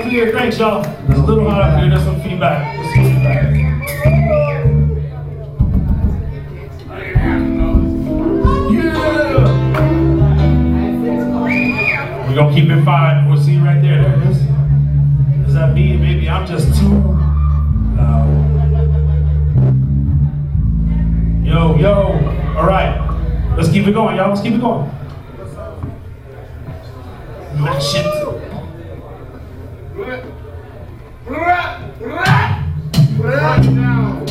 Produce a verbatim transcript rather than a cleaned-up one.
here. Thanks, y'all. It's a little hot up here. There's some feedback. There's some feedback. Yeah! We're gonna keep it fine. We'll see you right there. There it is. Is that me? Maybe I'm just too loud. Yo, yo. All right. Let's keep it going, y'all. Let's keep it going. Mash it. Right now.